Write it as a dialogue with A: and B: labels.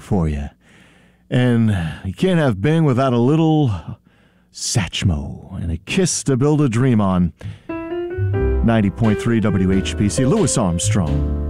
A: for you. And you can't have Bing without a little Satchmo and a kiss to build a dream on. 90.3 WHPC, Louis Armstrong.